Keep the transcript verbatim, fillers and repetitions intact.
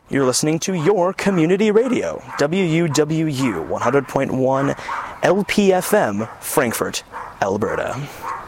You're listening to your community radio, W U W U one hundred point one L P F M, Frankfurt, Alberta.